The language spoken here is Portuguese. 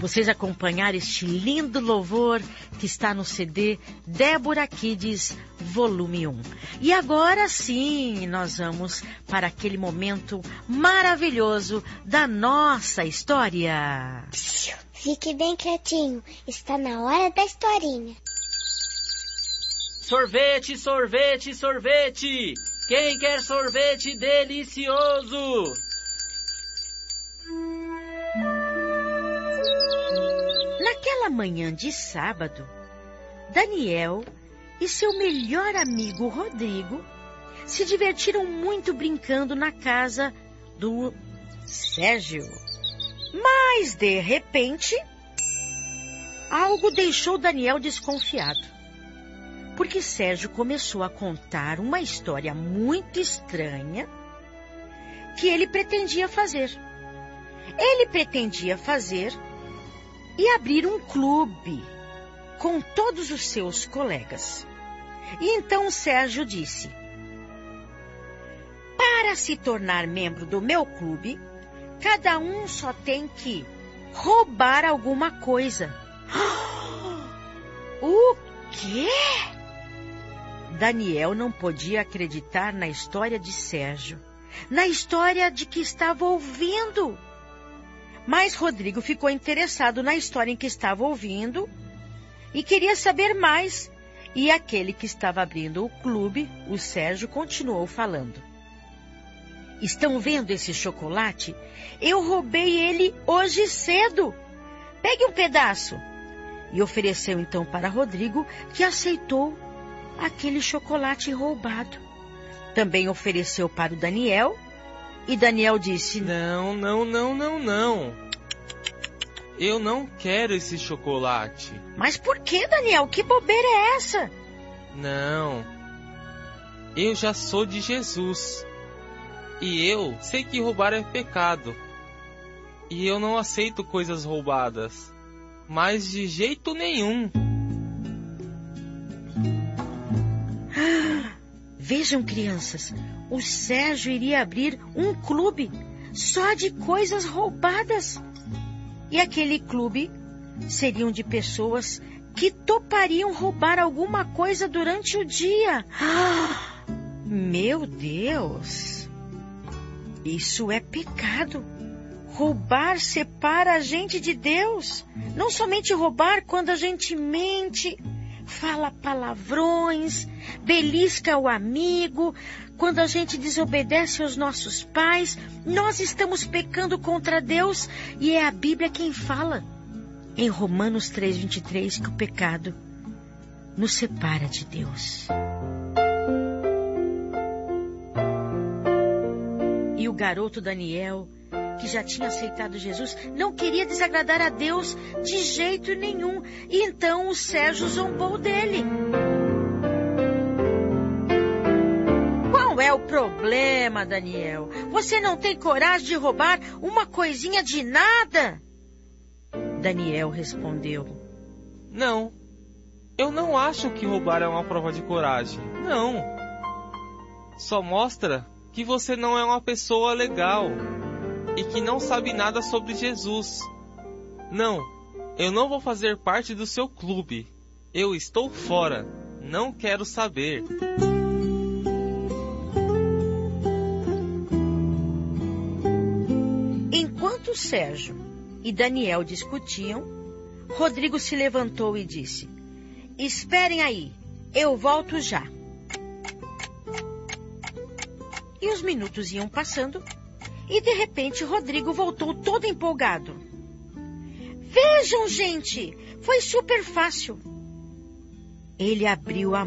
vocês acompanhar este lindo louvor que está no CD Débora Kids Volume 1. E agora sim, nós vamos para aquele momento maravilhoso da nossa história. Fique bem quietinho, está na hora da historinha. Sorvete, sorvete, sorvete! Quem quer sorvete delicioso? Naquela manhã de sábado, Daniel e seu melhor amigo Rodrigo se divertiram muito brincando na casa do Sérgio. Mas, de repente, algo deixou Daniel desconfiado. Porque Sérgio começou a contar uma história muito estranha que ele pretendia fazer. Ele pretendia fazer e abrir um clube com todos os seus colegas. E então Sérgio disse: para se tornar membro do meu clube, cada um só tem que roubar alguma coisa. O quê? Daniel não podia acreditar na história de Sérgio, na história de que estava ouvindo. Mas Rodrigo ficou interessado na história em que estava ouvindo e queria saber mais. E aquele que estava abrindo o clube, o Sérgio, continuou falando. Estão vendo esse chocolate? Eu roubei ele hoje cedo. Pegue um pedaço. E ofereceu então para Rodrigo, que aceitou aquele chocolate roubado. Também ofereceu para o Daniel, e Daniel disse: Não. Eu não quero esse chocolate. Mas por que, Daniel? Que bobeira é essa? Não. Eu já sou de Jesus. E eu sei que roubar é pecado. E eu não aceito coisas roubadas. Mas de jeito nenhum. Vejam, crianças, o Sérgio iria abrir um clube só de coisas roubadas. E aquele clube seriam de pessoas que topariam roubar alguma coisa durante o dia. Meu Deus! Isso é pecado. Roubar separa a gente de Deus. Não somente roubar quando a gente mente, fala palavrões, belisca o amigo, quando a gente desobedece aos nossos pais, nós estamos pecando contra Deus e é a Bíblia quem fala. Em Romanos 3:23 que o pecado nos separa de Deus. E o garoto Daniel, que já tinha aceitado Jesus, não queria desagradar a Deus de jeito nenhum. E então o Sérgio zombou dele. Qual é o problema, Daniel? Você não tem coragem de roubar uma coisinha de nada? Daniel respondeu: Não, eu não acho que roubar é uma prova de coragem. Não. Só mostra que você não é uma pessoa legal e que não sabe nada sobre Jesus. Não, eu não vou fazer parte do seu clube. Eu estou fora. Não quero saber. Enquanto Sérgio e Daniel discutiam, Rodrigo se levantou e disse: Esperem aí, eu volto já. E os minutos iam passando, e de repente Rodrigo voltou todo empolgado. Vejam, gente, foi super fácil. Ele abriu a